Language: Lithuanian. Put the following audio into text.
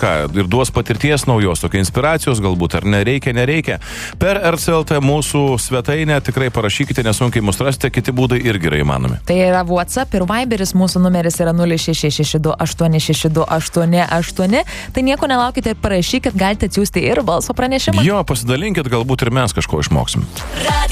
ką, ir duos patirties naujos, tokio inspiracijos galbūt, ar nereikia. Per RCLT mūsų svetainę tikrai parašykite, nesunkiai mus rasite, kiti būdai irgi yra įmanomi. Tai yra WhatsApp ir Viberis, mūsų numeris yra 0662866288. Tai nieko nelaukite ir parašykit, galite atsiųsti ir balso pranešimą. Jo, pasidalinkit, galbūt ir mes kažko išmoksim.